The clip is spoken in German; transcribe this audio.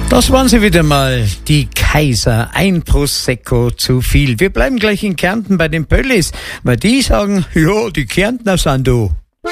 Das waren sie wieder mal, die Kaiser, ein Prosecco zu viel. Wir bleiben gleich in Kärnten bei den Pöllis, weil die sagen, ja, die Kärntner sind da.